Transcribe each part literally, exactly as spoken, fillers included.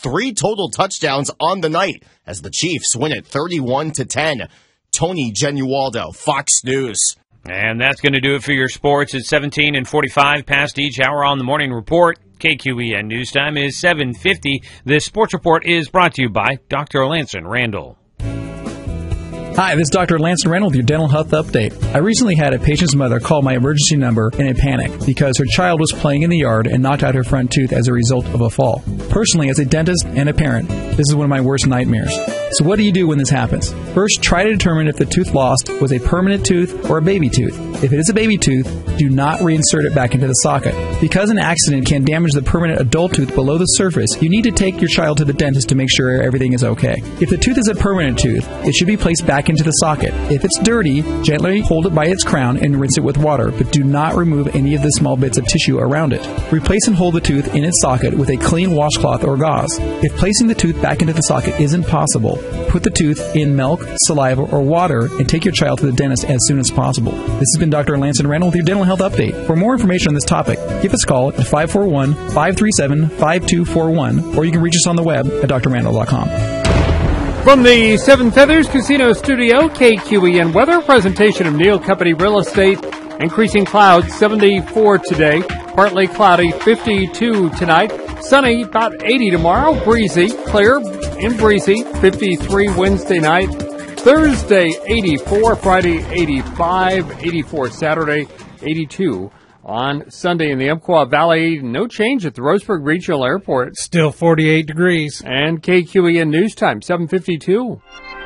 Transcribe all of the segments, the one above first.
three total touchdowns on the night as the Chiefs win it thirty-one to ten. Tony Genualdo, Fox News. And that's going to do it for your sports. It's seventeen and forty-five past each hour on the morning report. K Q E N News Time is seven fifty. This sports report is brought to you by Doctor Lanson Randall. Hi, this is Doctor Lanson Randall with your dental health update. I recently had a patient's mother call my emergency number in a panic because her child was playing in the yard and knocked out her front tooth as a result of a fall. Personally, as a dentist and a parent, this is one of my worst nightmares. So what do you do when this happens? First, try to determine if the tooth lost was a permanent tooth or a baby tooth. If it is a baby tooth, do not reinsert it back into the socket. Because an accident can damage the permanent adult tooth below the surface, you need to take your child to the dentist to make sure everything is okay. If the tooth is a permanent tooth, it should be placed back into the socket. If it's dirty, gently hold it by its crown and rinse it with water, but do not remove any of the small bits of tissue around it. Replace and hold the tooth in its socket with a clean washcloth or gauze. If placing the tooth back into the socket isn't possible, put the tooth in milk, saliva, or water and take your child to the dentist as soon as possible. This has been Doctor Lanson Randall with your dental health update. For more information on this topic, give us a call at five four one, five three seven, five two four one, or you can reach us on the web at d r randall dot com. From the Seven Feathers Casino Studio, K Q E N weather presentation of Neal Company Real Estate. Increasing clouds, seventy-four today. Partly cloudy, fifty-two tonight. Sunny, about eighty tomorrow. Breezy, clear and breezy, fifty-three Wednesday night. Thursday, eighty-four. Friday, eighty-five. eighty-four Saturday, eighty-two. On Sunday in the Umpqua Valley, no change at the Roseburg Regional Airport. Still forty-eight degrees. And K Q E N News Time, seven fifty-two.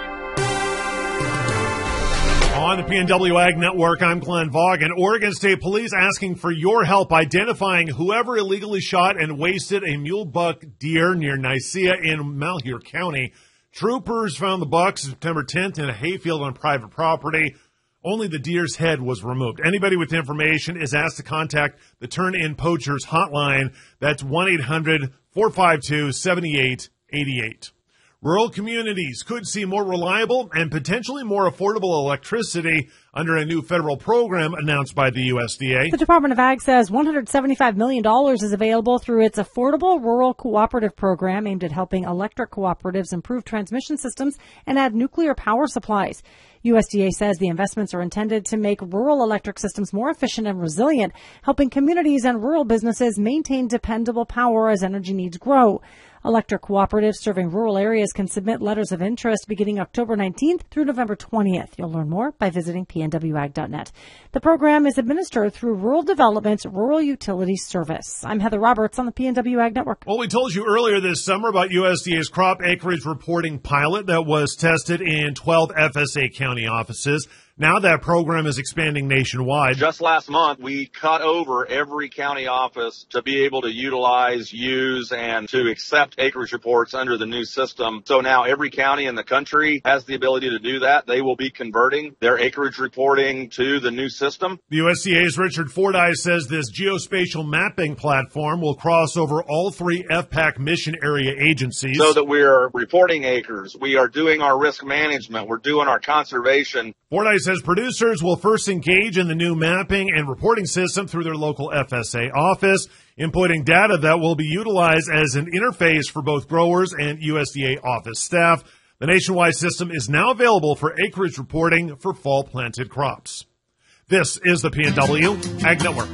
On the P N W Ag Network, I'm Glenn Vaughan. Oregon State Police asking for your help identifying whoever illegally shot and wasted a mule buck deer near Nicaea in Malheur County. Troopers found the buck September tenth in a hayfield on private property. Only the deer's head was removed. Anybody with information is asked to contact the Turn-In Poachers hotline. That's one eight hundred, four five two, seven eight eight eight. Rural communities could see more reliable and potentially more affordable electricity under a new federal program announced by the U S D A. The Department of Ag says one hundred seventy-five million dollars is available through its Affordable Rural Cooperative Program aimed at helping electric cooperatives improve transmission systems and add nuclear power supplies. U S D A says the investments are intended to make rural electric systems more efficient and resilient, helping communities and rural businesses maintain dependable power as energy needs grow. Electric cooperatives serving rural areas can submit letters of interest beginning October nineteenth through November twentieth. You'll learn more by visiting p n w ag dot net. The program is administered through Rural Development Rural Utilities Service. I'm Heather Roberts on the P N W Ag Network. Well, we told you earlier this summer about U S D A's crop acreage reporting pilot that was tested in twelve F S A county offices. Now that program is expanding nationwide. Just last month, we cut over every county office to be able to utilize, use, and to accept acreage reports under the new system. So now every county in the country has the ability to do that. They will be converting their acreage reporting to the new system. The U S D A's Richard Fordyce says this geospatial mapping platform will cross over all three F PAC mission area agencies. So that we're reporting acres, we are doing our risk management, we're doing our conservation. Fordyce says producers will first engage in the new mapping and reporting system through their local F S A office, inputting data that will be utilized as an interface for both growers and U S D A office staff. The nationwide system is now available for acreage reporting for fall planted crops. This is the P N W Ag Network.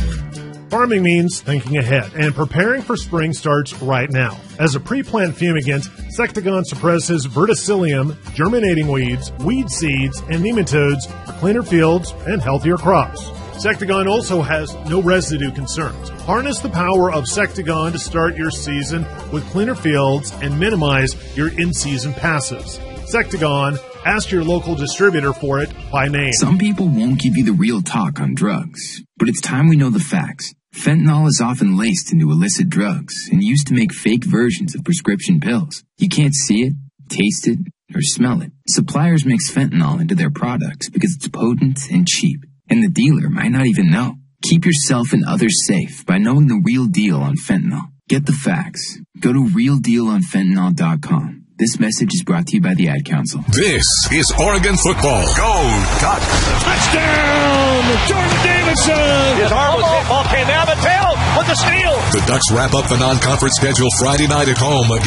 Farming means thinking ahead, and preparing for spring starts right now. As a pre-plant fumigant, Sectagon suppresses verticillium, germinating weeds, weed seeds, and nematodes for cleaner fields and healthier crops. Sectagon also has no residue concerns. Harness the power of Sectagon to start your season with cleaner fields and minimize your in-season passes. Sectagon, ask your local distributor for it by name. Some people won't give you the real talk on drugs, but it's time we know the facts. Fentanyl is often laced into illicit drugs and used to make fake versions of prescription pills. You can't see it, taste it, or smell it. Suppliers mix fentanyl into their products because it's potent and cheap, and the dealer might not even know. Keep yourself and others safe by knowing the real deal on fentanyl. Get the facts. Go to real deal on fentanyl dot com. This message is brought to you by the Ad Council. This is Oregon football. Go Ducks! Touchdown! Jordan Davidson! His arm was hit. Ball came down the tail with the steal. The Ducks wrap up the non-conference schedule Friday night at home against